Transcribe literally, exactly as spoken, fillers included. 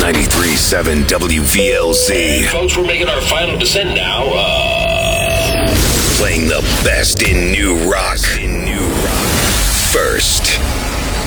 ninety-three point seven W V L Z. Hey, folks, we're making our final descent now. Uh... Playing the best in new rock.